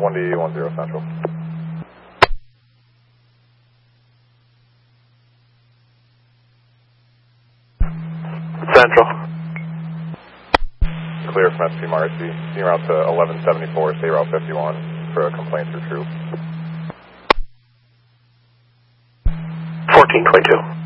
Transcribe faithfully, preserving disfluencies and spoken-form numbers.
one D one zero Central. Central. Clear from S P M R C. Being route to eleven seventy-four, State Route fifty-one for a complaint through troop. fourteen twenty-two.